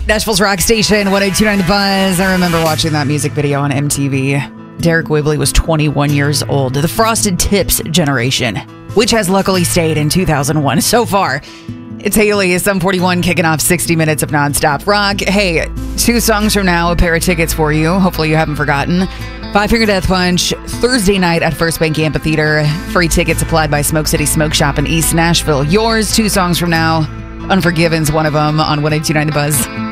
Nashville's rock station, 102.9 The Buzz. I remember watching that music video on MTV. Derek Whibley was 21 years old. The Frosted Tips generation, which has luckily stayed in 2001 so far. It's Haley, Sum 41, kicking off 60 minutes of nonstop rock. Hey, 2 songs from now, a pair of tickets for you. Hopefully you haven't forgotten. Five Finger Death Punch, Thursday night at First Bank Amphitheater. Free tickets applied by Smoke City Smoke Shop in East Nashville. Yours, 2 songs from now. Unforgiven's one of them on 102.9 The Buzz.